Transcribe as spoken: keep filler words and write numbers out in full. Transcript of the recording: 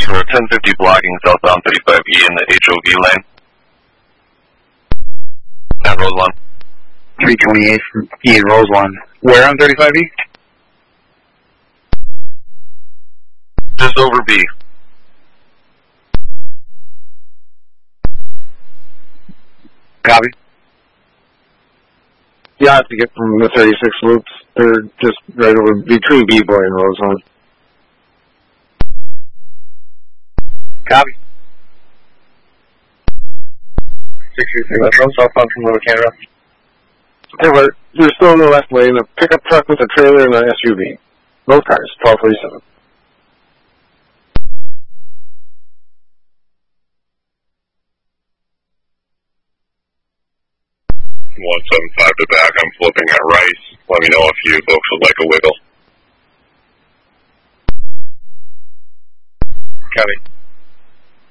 for a ten fifty blocking southbound thirty-five E in the H O V lane. At Roseland. three twenty-eight from E and Roseland. Where on thirty-five E? Just over B. Copy. Yeah, I have to get from the thirty-six loops. They're just right over between B-Boy and Roseland. Copy. six three six, that's southbound from Little Canada. Hey, but there's still in the left lane a pickup truck with a trailer and an S U V. Both cars, twelve forty-seven. one seven five to back, I'm flipping at Rice. Let me know if you folks would like a wiggle. Copy.